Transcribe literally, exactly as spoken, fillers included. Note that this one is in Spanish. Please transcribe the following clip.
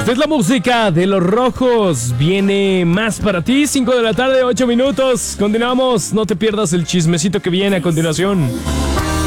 Esta es la música de Los Rojos. Viene más para ti, cinco de la tarde, ocho minutos. Continuamos, no te pierdas el chismecito que viene a continuación.